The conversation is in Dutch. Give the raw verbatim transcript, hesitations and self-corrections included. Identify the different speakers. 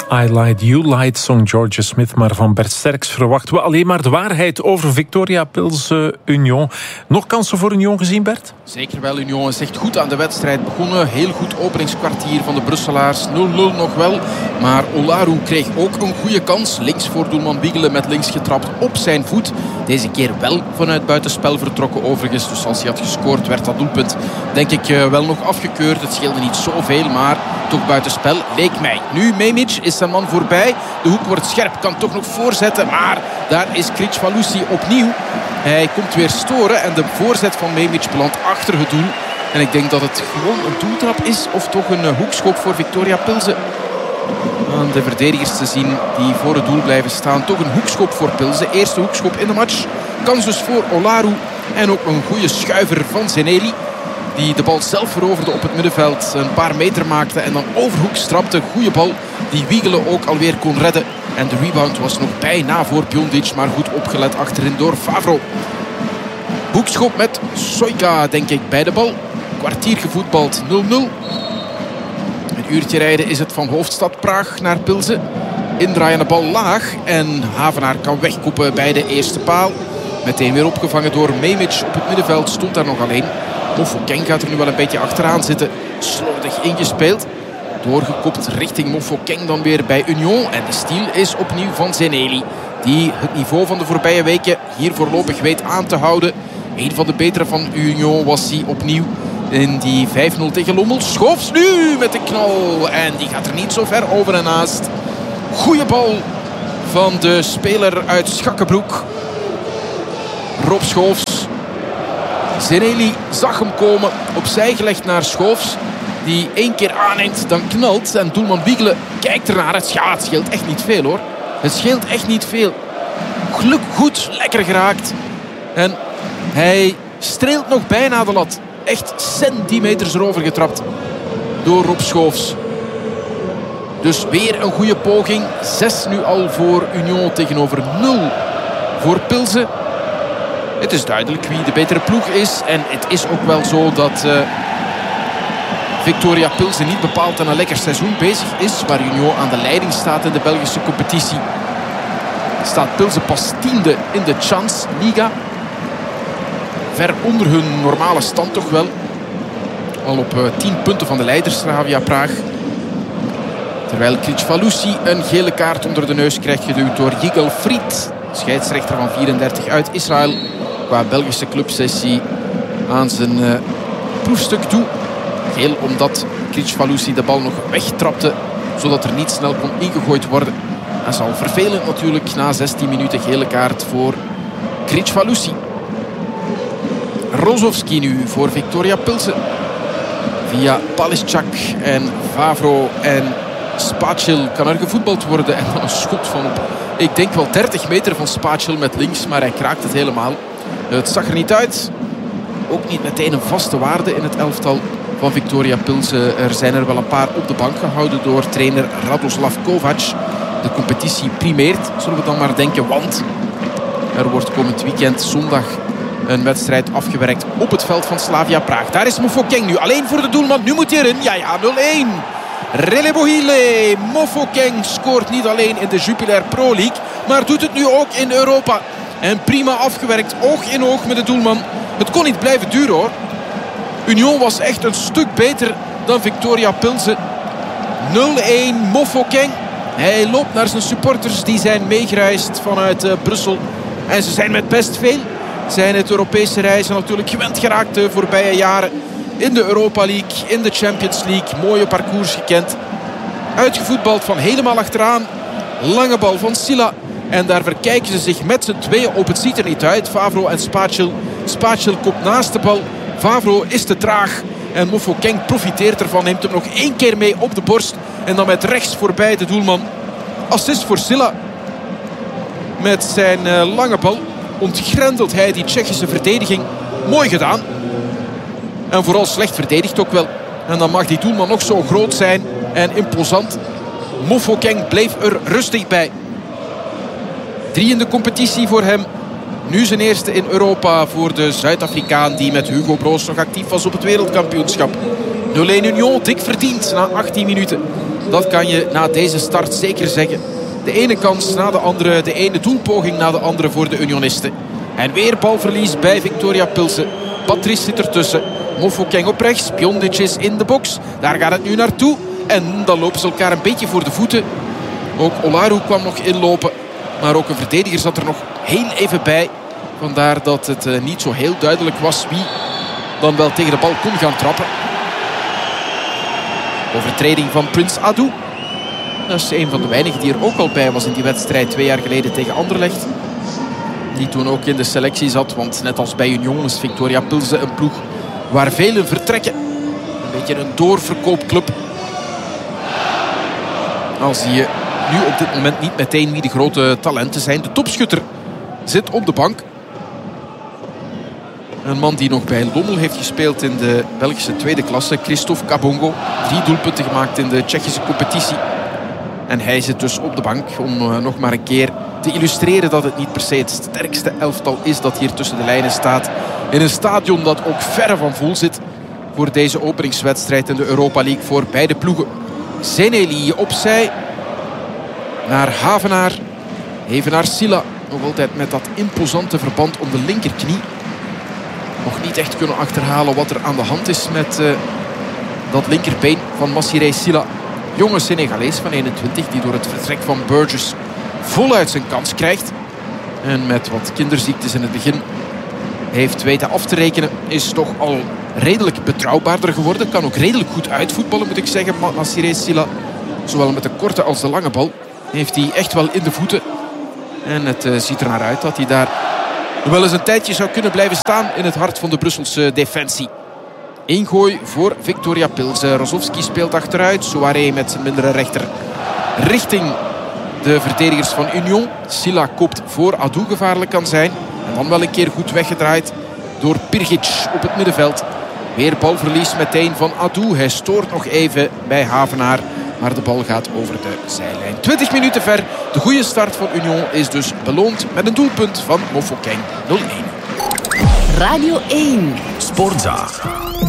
Speaker 1: I Lied, You Lied, zong Georgia Smith. Maar van Bert Sterks verwachten we alleen maar de waarheid over Victoria Pilsen Union. Nog kansen voor Union gezien, Bert?
Speaker 2: Zeker wel. Union is echt goed aan de wedstrijd begonnen. Heel goed openingskwartier van de Brusselaars. nul nul nog wel. Maar Olaru kreeg ook een goede kans. Links voor doelman Wiegelen met links getrapt op zijn voet. Deze keer wel vanuit buitenspel vertrokken overigens. Dus als hij had gescoord werd dat doelpunt denk ik wel nog afgekeurd. Het scheelde niet zoveel, maar toch buitenspel leek mij. Nu Memic is zijn man voorbij. De hoek wordt scherp, kan toch nog voorzetten. Maar daar is Kricfalusi opnieuw. Hij komt weer storen en de voorzet van Memic belandt achter het doel. En ik denk dat het gewoon een doeltrap is of toch een hoekschop voor Victoria Pilsen. Aan de verdedigers te zien die voor het doel blijven staan. Toch een hoekschop voor Pilsen. Eerste hoekschop in de match. Kans dus voor Olaru. En ook een goede schuiver van Zeneli. Die de bal zelf veroverde op het middenveld. Een paar meter maakte en dan overhoek strapte. Goede bal die Wiegelen ook alweer kon redden. En de rebound was nog bijna voor Pjondic. Maar goed opgelet achterin door Favro. Hoekschop met Soika denk ik bij de bal. Kwartier gevoetbald, nul nul. Een uurtje rijden is het van Hoofdstad Praag naar Pilsen. Indraaiende bal laag. En Havenaar kan wegkoppen bij de eerste paal. Meteen weer opgevangen door Memic op het middenveld. Stond daar nog alleen. Mofokeng gaat er nu wel een beetje achteraan zitten. Slordig ingespeeld. Doorgekopt richting Mofokeng dan weer bij Union. En de stiel is opnieuw van Zeneli. Die het niveau van de voorbije weken hier voorlopig weet aan te houden. Een van de betere van Union was hij opnieuw in die vijf nul tegen Lommel. Schoofs nu met de knal. En die gaat er niet zo ver over en naast. Goeie bal van de speler uit Schakkenbroek. Rob Schoofs. Zeneli zag hem komen. Opzij gelegd naar Schoofs. Die één keer aanneemt, dan knalt. En doelman Wiegelen kijkt ernaar. Het, ja, het scheelt echt niet veel hoor. Het scheelt echt niet veel. Geluk goed, lekker geraakt. En hij streelt nog bijna de lat. Echt centimeters erover getrapt. Door Rob Schoofs. Dus weer een goede poging. Zes nu al voor Union tegenover nul voor Pilsen. Het is duidelijk wie de betere ploeg is. En het is ook wel zo dat uh, Victoria Pilsen niet bepaald aan een lekker seizoen bezig is. Waar Union aan de leiding staat in de Belgische competitie. Staat Pilsen pas tiende in de Chance Liga. Ver onder hun normale stand toch wel. Al op uh, tien punten van de leiders Slavia Praag. Terwijl Kricfalusi een gele kaart onder de neus krijgt geduwd door Yigal Fried. Scheidsrechter van vierendertig uit Israël. Qua Belgische clubsessie aan zijn uh, proefstuk toe. Geel omdat Kricfalusi de bal nog wegtrapte. Zodat er niet snel kon ingegooid worden. Dat is al vervelend natuurlijk na zestien minuten gele kaart voor Kricfalusi. Rozovski nu voor Victoria Pilsen. Via Palischak en Favro en Spatschil kan er gevoetbald worden. En dan een schot van op, ik denk wel dertig meter van Spatschil met links. Maar hij kraakt het helemaal. Het zag er niet uit. Ook niet meteen een vaste waarde in het elftal van Victoria Pilsen. Er zijn er wel een paar op de bank gehouden door trainer Radoslav Kovac. De competitie primeert, zullen we dan maar denken. Want er wordt komend weekend zondag een wedstrijd afgewerkt op het veld van Slavia Praag. Daar is Mofokeng nu alleen voor de doelman. Nu moet hij erin. Ja, ja, nul één. Relebohile. Mofokeng scoort niet alleen in de Jupiler Pro League, maar doet het nu ook in Europa. En prima afgewerkt. Oog in oog met de doelman. Het kon niet blijven duren hoor. Union was echt een stuk beter dan Victoria Pilsen. nul één. Mofokeng. Hij loopt naar zijn supporters. Die zijn meegereisd vanuit uh, Brussel. En ze zijn met best veel. Zijn het Europese reizen natuurlijk gewend geraakt de voorbije jaren. In de Europa League, in de Champions League. Mooie parcours gekend. Uitgevoetbald van helemaal achteraan. Lange bal van Silla. En daar verkijken ze zich met z'n tweeën op. Het ziet er niet uit. Favro en Spatschil. Spatschil komt naast de bal. Favro is te traag. En Mofokeng profiteert ervan. Neemt hem nog één keer mee op de borst. En dan met rechts voorbij de doelman. Assist voor Silla. Met zijn uh, lange bal ontgrendelt hij die Tsjechische verdediging. Mooi gedaan. En vooral slecht verdedigd ook wel. En dan mag die doelman nog zo groot zijn en imposant. Mofokeng bleef er rustig bij. Drie in de competitie voor hem. Nu zijn eerste in Europa voor de Zuid-Afrikaan die met Hugo Broos nog actief was op het wereldkampioenschap. nul één Union, dik verdiend na achttien minuten. Dat kan je na deze start zeker zeggen. De ene kans na de andere, de ene doelpoging na de andere voor de Unionisten. En weer balverlies bij Viktoria Pilsen. Patrice zit ertussen. Mofokeng op rechts. Piondic is in de box. Daar gaat het nu naartoe. En dan lopen ze elkaar een beetje voor de voeten. Ook Olaru kwam nog inlopen. Maar ook een verdediger zat er nog heel even bij. Vandaar dat het uh, niet zo heel duidelijk was wie dan wel tegen de bal kon gaan trappen. Overtreding van Prince Adu. Dat is een van de weinigen die er ook al bij was in die wedstrijd twee jaar geleden tegen Anderlecht. Die toen ook in de selectie zat. Want net als bij Union is Viktoria Pilsen een ploeg waar velen vertrekken. Een beetje een doorverkoopclub. Al zie je nu op dit moment niet meteen wie de grote talenten zijn. De topschutter zit op de bank. Een man die nog bij Lommel heeft gespeeld in de Belgische tweede klasse. Christophe Kabongo. Drie doelpunten gemaakt in de Tsjechische competitie. En hij zit dus op de bank om uh, nog maar een keer te illustreren dat het niet per se het sterkste elftal is dat hier tussen de lijnen staat. In een stadion dat ook verre van vol zit voor deze openingswedstrijd in de Europa League voor beide ploegen. Zeneli opzij naar Havenaar. Evenaar Silla. Nog altijd met dat imposante verband om de linkerknie. Nog niet echt kunnen achterhalen wat er aan de hand is met uh, dat linkerbeen van Massiré Silla. Jonge Senegalees van eenentwintig die door het vertrek van Burgess voluit zijn kans krijgt. En met wat kinderziektes in het begin heeft weten af te rekenen. Is toch al redelijk betrouwbaarder geworden. Kan ook redelijk goed uitvoetballen, moet ik zeggen. Massiré Silla, zowel met de korte als de lange bal, heeft hij echt wel in de voeten. En het uh, ziet er naar uit dat hij daar wel eens een tijdje zou kunnen blijven staan in het hart van de Brusselse defensie. Ingooi voor Viktoria Pilsen. Rozovski speelt achteruit. Souaré met zijn mindere rechter richting de verdedigers van Union. Silla koopt voor Adu gevaarlijk kan zijn. En dan wel een keer goed weggedraaid door Pirgic op het middenveld. Weer balverlies meteen van Adu. Hij stoort nog even bij Havenaar. Maar de bal gaat over de zijlijn. twintig minuten ver. De goede start van Union is dus beloond met een doelpunt van Mofokeng. nul-een.
Speaker 3: Radio één.
Speaker 4: Sportzaag.